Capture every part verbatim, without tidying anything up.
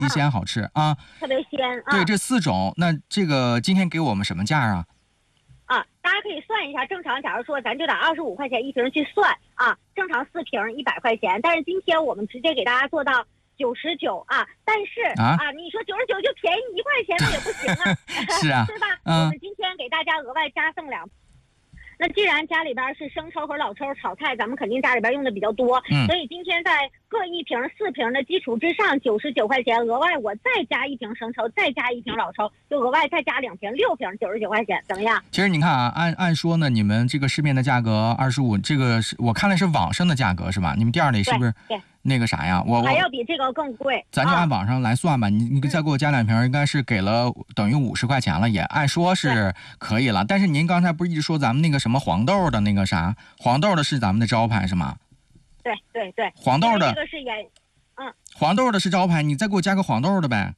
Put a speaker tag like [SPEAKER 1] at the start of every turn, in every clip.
[SPEAKER 1] 地鲜好吃啊，
[SPEAKER 2] 特别鲜啊。
[SPEAKER 1] 对，这四种，那这个今天给我们什么价啊？
[SPEAKER 2] 啊，大家可以算一下，正常假如说咱就打二十五块钱一瓶去算啊，正常四瓶一百块钱，但是今天我们直接给大家做到九十九啊，但是啊, 啊，你说九十九就便宜一块钱那也不行啊，
[SPEAKER 1] 是啊，
[SPEAKER 2] 对吧？
[SPEAKER 1] 嗯、
[SPEAKER 2] 我们今天给大家额外加赠两。那既然家里边是生抽和老抽炒菜，咱们肯定家里边用的比较多，
[SPEAKER 1] 嗯，
[SPEAKER 2] 所以今天在各一瓶四瓶的基础之上，九十九块钱，额外我再加一瓶生抽，再加一瓶老抽，就额外再加两瓶六瓶，九十九块钱，怎么样？
[SPEAKER 1] 其实你看啊，按按说呢，你们这个市面的价格二十五，这个是我看的是网上的价格是吧？你们店里是不是？
[SPEAKER 2] 对。对
[SPEAKER 1] 那个啥呀，我
[SPEAKER 2] 还要比这个更贵，
[SPEAKER 1] 咱就按网上来算吧。啊、你你再给我加两瓶，应该是给了等于五十块钱了，也按说是可以了。但是您刚才不是一直说咱们那个什么黄豆的那个啥，黄豆的是咱们的招牌是吗？
[SPEAKER 2] 对对对，
[SPEAKER 1] 黄豆的
[SPEAKER 2] 这个是也，嗯，
[SPEAKER 1] 黄豆的是招牌，你再给我加个黄豆的呗。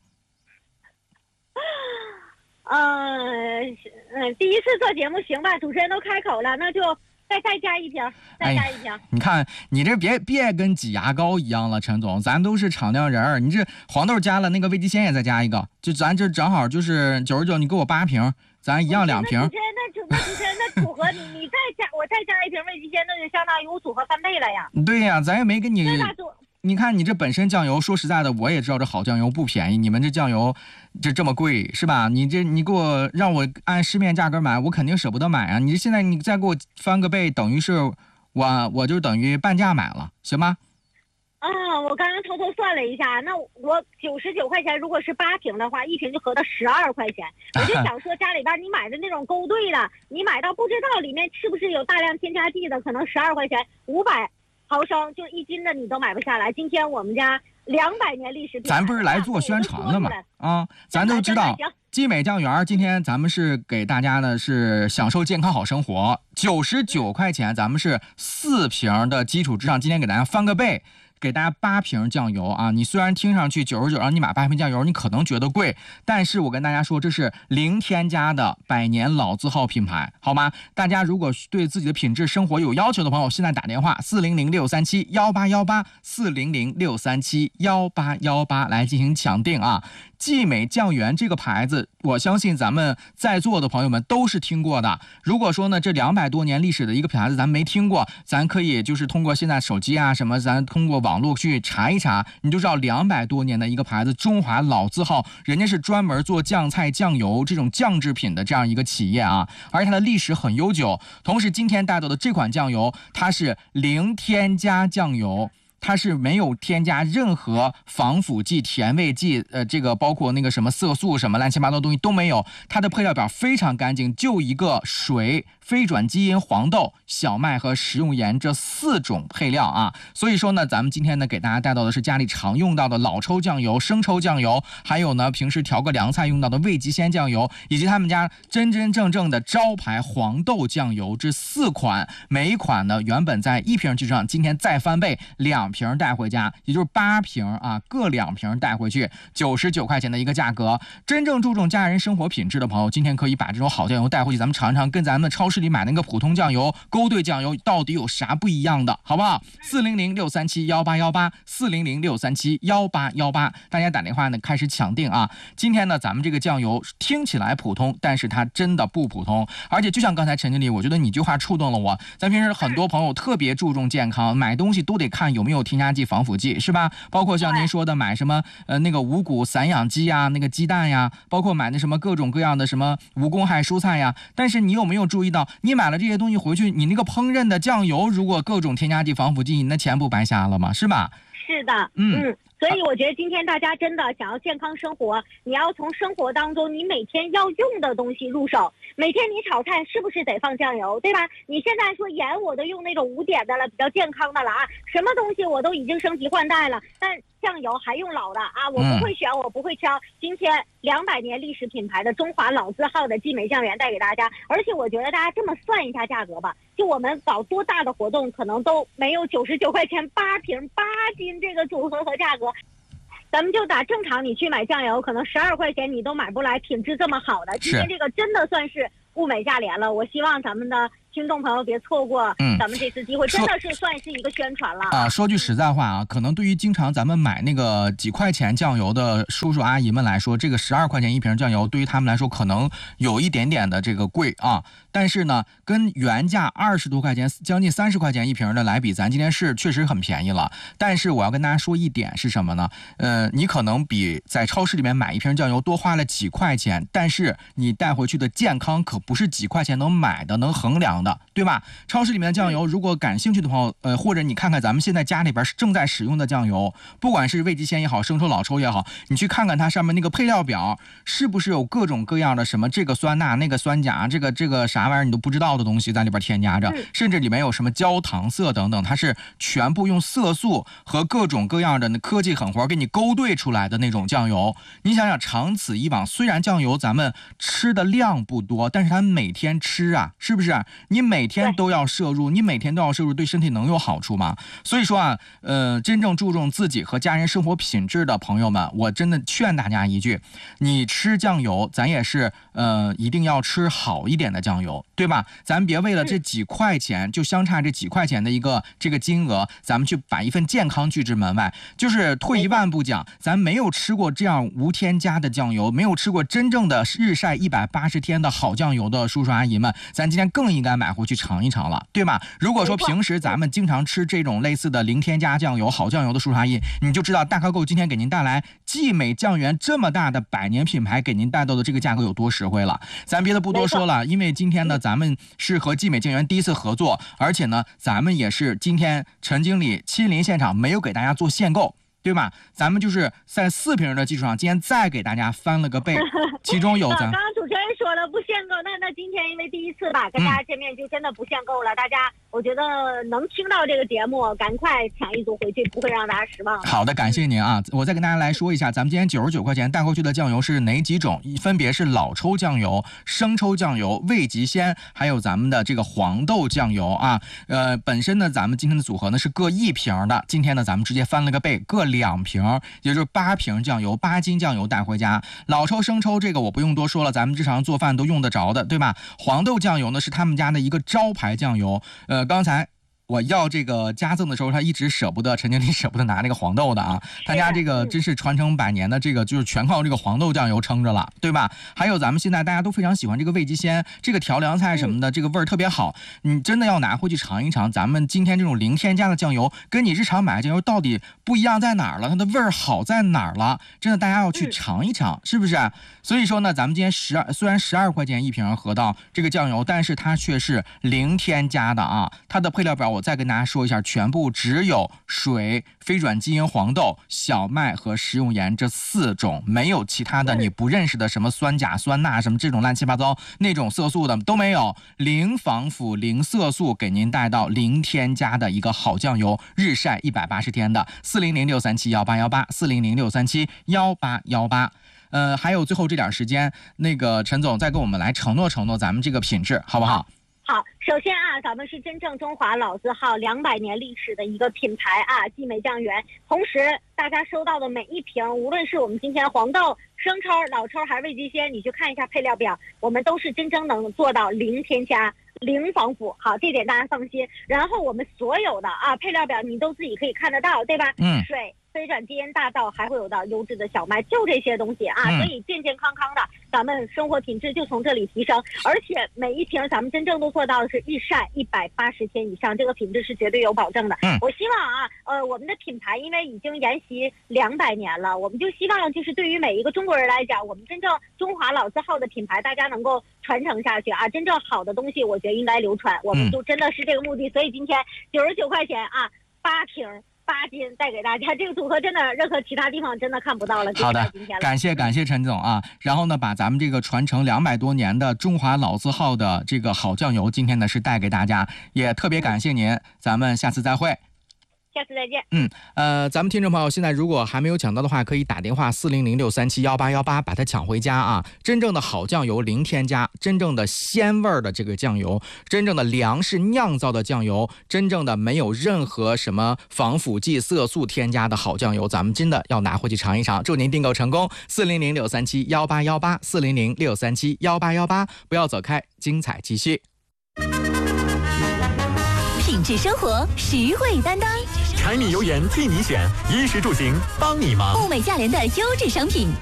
[SPEAKER 2] 嗯嗯，第一次做节目行吧，主持人都开口了，那就。再再加一瓶，再加一瓶。哎、
[SPEAKER 1] 你看，你这别别跟挤牙膏一样了，陈总，咱都是厂量人儿。你这黄豆加了，那个味极鲜也再加一个，就咱这正好就是九十九，你给我八瓶，咱一样两瓶。
[SPEAKER 2] 主持人，那主那主持人那组合，你你再加，我再加一瓶味极鲜，那就相当于我组合翻倍了呀。
[SPEAKER 1] 对呀，咱也没给你。
[SPEAKER 2] 对吧？
[SPEAKER 1] 你看你这本身酱油，说实在的，我也知道这好酱油不便宜，你们这酱油这这么贵是吧？你这你给我让我按市面价格买，我肯定舍不得买啊！你现在你再给我翻个倍，等于是我我就等于半价买了，行吗？
[SPEAKER 2] 啊、嗯，我刚刚偷偷算了一下，那我九十九块钱，如果是八瓶的话，一瓶就合到十二块钱。我就想说，家里边你买的那种勾兑的，你买到不知道里面是不是有大量添加剂的，可能十二块钱五百。毫升就一斤的你都买不下来。今天我们家两百年历史，
[SPEAKER 1] 咱不是来做宣传的吗？啊，咱都知道，集美酱园今天咱们是给大家的是享受健康好生活，九十九块钱，咱们是四瓶的基础之上，今天给大家翻个倍。给大家八瓶酱油啊！你虽然听上去九十九让你买八瓶酱油，你可能觉得贵，但是我跟大家说，这是零添加的百年老字号品牌，好吗？大家如果对自己的品质生活有要求的朋友，现在打电话四零零六三七幺八幺八四零零六三七幺八幺八来进行抢订啊！集美酱园这个牌子，我相信咱们在座的朋友们都是听过的。如果说呢，这两百多年历史的一个牌子咱没听过，咱可以就是通过现在手机啊什么，咱通过网络去查一查，你就知道两百多年的一个牌子，中华老字号，人家是专门做酱菜、酱油这种酱制品的这样一个企业啊，而且它的历史很悠久。同时，今天带到的这款酱油，它是零添加酱油。它是没有添加任何防腐剂、甜味剂，呃，这个包括那个什么色素什么乱七八糟东西都没有。它的配料表非常干净，就一个水、非转基因黄豆、小麦和食用盐这四种配料啊。所以说呢，咱们今天呢给大家带到的是家里常用到的老抽酱油、生抽酱油，还有呢平时调个凉菜用到的味极鲜酱油，以及他们家真真正正的招牌黄豆酱油，这四款，每一款呢原本在一瓶基础上，今天再翻倍两瓶带回家，也就是八瓶啊，各两瓶带回去，九十九块钱的一个价格。真正注重家人生活品质的朋友，今天可以把这种好酱油带回去，咱们尝尝跟咱们超市里买那个普通酱油、勾兑酱油到底有啥不一样的，好不好？四零零六三七幺八幺八，四零零六三七幺八幺八，大家打电话呢开始抢订啊！今天呢，咱们这个酱油听起来普通，但是它真的不普通，而且就像刚才陈经理，我觉得你句话触动了我。咱平时很多朋友特别注重健康，买东西都得看有没有添加剂、防腐剂，是吧？包括像您说的买什么呃那个五谷散养鸡呀、那个鸡蛋呀，包括买那什么各种各样的什么无公害蔬菜呀。但是你有没有注意到，你买了这些东西回去，你那个烹饪的酱油如果各种添加剂、防腐剂，你那钱不白瞎了吗？是吧？
[SPEAKER 2] 是的，嗯。嗯所以我觉得今天大家真的想要健康生活，你要从生活当中你每天要用的东西入手。每天你炒菜是不是得放酱油，对吧？你现在说盐我都用那种无碘的了，比较健康的了啊，什么东西我都已经升级换代了，但酱油还用老的啊，我不会选，我不会挑。今天两百年历史品牌的中华老字号的集美酱园带给大家，而且我觉得大家这么算一下价格吧，就我们搞多大的活动，可能都没有九十九块钱八瓶八斤这个组合和价格。咱们就打正常，你去买酱油，可能十二块钱你都买不来品质这么好的。今天这个真的算是物美价廉了。我希望咱们的听众朋友别错过咱们这次机会，
[SPEAKER 1] 嗯、
[SPEAKER 2] 真的是算是一个宣传了
[SPEAKER 1] 啊。说句实在话啊，可能对于经常咱们买那个几块钱酱油的叔叔阿姨们来说，这个十二块钱一瓶酱油对于他们来说可能有一点点的这个贵啊。但是呢，跟原价二十多块钱、将近三十块钱一瓶的来比，咱今天是确实很便宜了。但是我要跟大家说一点是什么呢？呃，你可能比在超市里面买一瓶酱油多花了几块钱，但是你带回去的健康可不是几块钱能买的、能衡量的，对吧？超市里面的酱油，如果感兴趣的朋友，呃，或者你看看咱们现在家里边正在使用的酱油，不管是味极鲜也好，生抽、老抽也好，你去看看它上面那个配料表，是不是有各种各样的什么这个酸钠、那个酸钾、这个这个啥玩意儿你都不知道的东西在里边添加着，甚至里面有什么焦糖色等等，它是全部用色素和各种各样的科技狠活给你勾兑出来的那种酱油。你想想，长此以往，虽然酱油咱们吃的量不多，但是它每天吃啊，是不是？你每天都要摄入，你每天都要摄入，对身体能有好处吗？所以说啊，呃，真正注重自己和家人生活品质的朋友们，我真的劝大家一句，你吃酱油，咱也是呃，一定要吃好一点的酱油，对吧？咱别为了这几块钱，就相差这几块钱的一个这个金额，咱们去把一份健康拒之门外。就是退一万步讲，咱没有吃过这样无添加的酱油，没有吃过真正的日晒一百八十天的好酱油的叔叔阿姨们，咱今天更应该买回去尝一尝了，对吧？如果说平时咱们经常吃这种类似的零添加酱油、好酱油的叔叔阿姨，你就知道大咖购今天给您带来季美酱园这么大的百年品牌给您带到的这个价格有多实惠了。咱别的不多说了，因为今天呢，咱们是和季美酱园第一次合作，而且呢，咱们也是今天陈经理亲临现场，没有给大家做限购，对吧？咱们就是在四瓶的基础上，今天再给大家翻了个倍，其中有咱
[SPEAKER 2] 刚刚主持人说了不限购，那那今天因为第一次吧，跟大家见面就真的不限购了。嗯、大家我觉得能听到这个节目，赶快抢一组回去，不会让大家失望。
[SPEAKER 1] 好的，感谢您啊！我再跟大家来说一下，咱们今天九十九块钱带回去的酱油是哪几种？分别是老抽酱油、生抽酱油、味极鲜，还有咱们的这个黄豆酱油啊。呃，本身呢，咱们今天的组合呢是各一瓶的，今天呢咱们直接翻了个倍，各两瓶，也就是八瓶酱油，八斤酱油带回家。老抽、生抽这个我不用多说了，咱们日常做饭都用得着的，对吧？黄豆酱油呢是他们家的一个招牌酱油。呃，刚才我要这个加赠的时候，他一直舍不得，陈经理舍不得拿那个黄豆的啊。他家这个真是传承百年的，这个就是全靠这个黄豆酱油撑着了，对吧？还有咱们现在大家都非常喜欢这个味极鲜，这个调凉菜什么的，这个味儿特别好。你真的要拿回去尝一尝，咱们今天这种零添加的酱油，跟你日常买的酱油到底不一样在哪儿了？它的味儿好在哪儿了？真的大家要去尝一尝，是不是？所以说呢，咱们今天十二虽然十二块钱一瓶喝到这个酱油，但是它却是零添加的啊。它的配料表我再跟大家说一下，全部只有水、非转基因黄豆、小麦和食用盐这四种，没有其他的你不认识的什么酸钾、酸钠什么这种乱七八糟那种色素的都没有，零防腐、零色素，给您带到零添加的一个好酱油，日晒一百八十天的。四零零六三七幺八幺八，四零零六三七幺八幺八。呃，还有最后这点时间，那个陈总再跟我们来承诺承诺咱们这个品质，好不好？
[SPEAKER 2] 好，首先啊，咱们是真正中华老字号两百年历史的一个品牌啊，季美酱园。同时，大家收到的每一瓶，无论是我们今天黄豆、生抽、老抽还是味极鲜，你去看一下配料表，我们都是真正能做到零添加、零防腐。好，这点大家放心。然后我们所有的啊配料表你都自己可以看得到，对吧？嗯。水、非转基因大豆，还会有到优质的小麦，就这些东西啊，嗯、所以健健康康的，咱们生活品质就从这里提升。而且每一瓶咱们真正都做到的是日晒一百八十天以上，这个品质是绝对有保证的。嗯，我希望啊，呃，我们的品牌因为已经沿袭两百年了，我们就希望就是对于每一个中国人来讲，我们真正中华老字号的品牌，大家能够传承下去啊，真正好的东西，我觉得应该流传，我们就真的是这个目的。所以今天九十九块钱啊，八瓶。八斤带给大家，这个组合真的任何其他地方真的看不到了。
[SPEAKER 1] 好的，感谢感谢陈总啊。然后呢，把咱们这个传承两百多年的中华老字号的这个好酱油，今天呢是带给大家，也特别感谢您，咱们下次再会。
[SPEAKER 2] 下次再见。
[SPEAKER 1] 嗯，呃，咱们听众朋友现在如果还没有抢到的话，可以打电话四零零六三七幺八幺八把它抢回家啊！真正的好酱油，零添加，真正的鲜味的这个酱油，真正的粮食酿造的酱油，真正的没有任何什么防腐剂、色素添加的好酱油，咱们真的要拿回去尝一尝。祝您订购成功！四零零六三七幺八幺八，四零零六三七幺八幺八，不要走开，精彩继续。
[SPEAKER 3] 质生活，实惠担当。
[SPEAKER 4] 柴米油盐替你选，衣食住行帮你忙。
[SPEAKER 3] 物美价廉的优质商品，